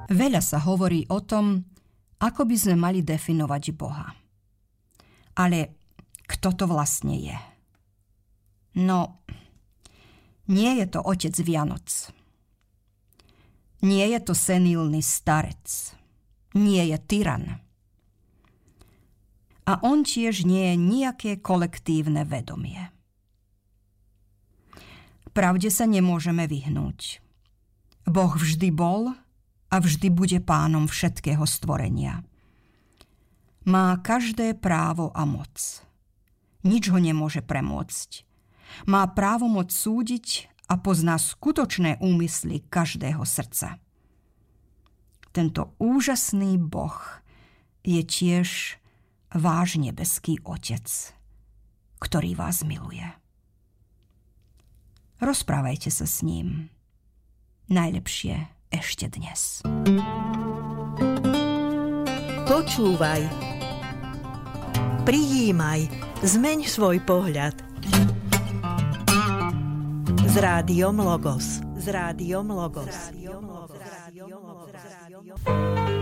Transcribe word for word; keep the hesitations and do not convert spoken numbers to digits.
Veľa sa hovorí o tom, ako by sme mali definovať Boha. Ale kto to vlastne je? No, nie je to otec Vianoc. Nie je to senilný starec. Nie je tyran. A on tiež nie je nejaké kolektívne vedomie. Pravde sa nemôžeme vyhnúť. Boh vždy bol a vždy bude pánom všetkého stvorenia. Má každé právo a moc. Nič ho nemôže premôcť. Má právomoc súdiť a pozná skutočné úmysly každého srdca. Tento úžasný Boh je tiež váš nebeský Otec, ktorý vás miluje. Rozprávajte sa s ním. Najlepšie ešte dnes. Počúvaj. Prijímaj. Zmeň svoj pohľad. S Rádiom Logos. S Rádiom Logos.